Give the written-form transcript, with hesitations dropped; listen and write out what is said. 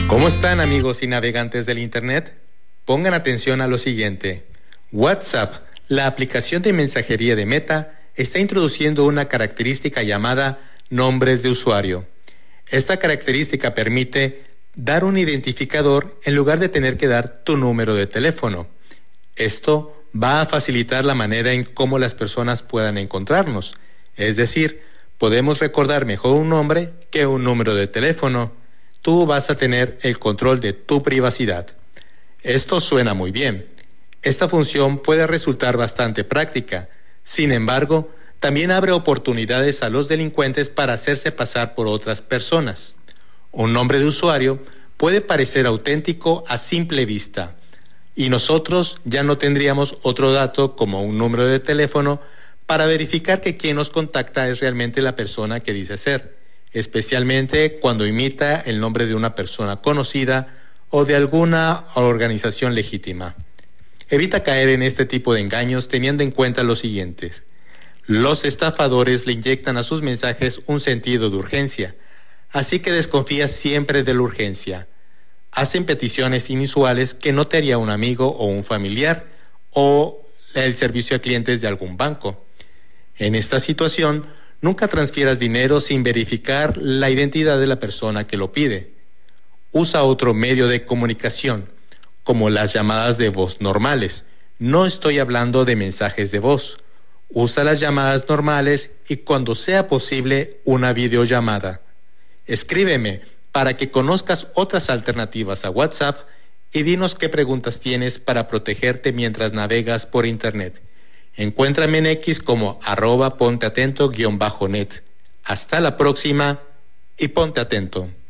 ¿Cómo están, amigos y navegantes del Internet? Pongan atención a lo siguiente. WhatsApp, la aplicación de mensajería de Meta, está introduciendo una característica llamada nombres de usuario. Esta característica permite dar un identificador en lugar de tener que dar tu número de teléfono. Esto va a facilitar la manera en cómo las personas puedan encontrarnos. Es decir, podemos recordar mejor un nombre que un número de teléfono. Tú vas a tener el control de tu privacidad. Esto suena muy bien. Esta función puede resultar bastante práctica. Sin embargo, también abre oportunidades a los delincuentes para hacerse pasar por otras personas. Un nombre de usuario puede parecer auténtico a simple vista, y nosotros ya no tendríamos otro dato como un número de teléfono para verificar que quien nos contacta es realmente la persona que dice ser, especialmente cuando imita el nombre de una persona conocida o de alguna organización legítima. Evita caer en este tipo de engaños teniendo en cuenta los siguientes. Los estafadores le inyectan a sus mensajes un sentido de urgencia, así que desconfía siempre de la urgencia. Hacen peticiones inusuales que no te haría un amigo o un familiar o el servicio a clientes de algún banco. En esta situación, nunca transfieras dinero sin verificar la identidad de la persona que lo pide. Usa otro medio de comunicación, como las llamadas de voz normales. No estoy hablando de mensajes de voz. Usa las llamadas normales y cuando sea posible una videollamada. Escríbeme para que conozcas otras alternativas a WhatsApp y dinos qué preguntas tienes para protegerte mientras navegas por Internet. Encuéntrame en X como @ponteatento_net. Hasta la próxima y ponte atento.